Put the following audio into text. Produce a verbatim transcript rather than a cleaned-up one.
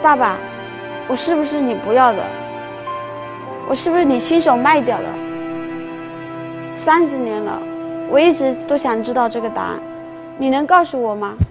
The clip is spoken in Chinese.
爸爸，我是不是你不要的？我是不是你亲手卖掉的？三十年了，我一直都想知道这个答案，你能告诉我吗？